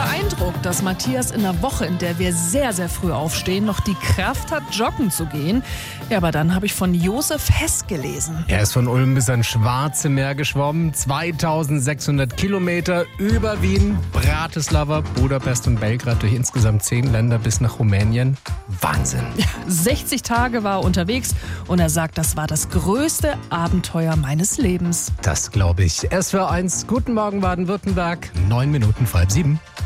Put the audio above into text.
beeindruckt, dass Matthias in einer Woche, in der wir sehr, sehr früh aufstehen, noch die Kraft hat, joggen zu gehen. Ja, aber dann habe ich von Josef Hess gelesen. Er ist von Ulm bis ans Schwarze Meer geschwommen. 2600 Kilometer über Wien, Bratislava, Budapest und Belgrad durch insgesamt 10 Länder bis nach Rumänien. Wahnsinn. Ja, 60 Tage war er unterwegs und er sagt, das war das größte Abenteuer meines Lebens. Das glaube ich. SWR1, guten Morgen Baden-Württemberg, 9 Minuten vor halb 7.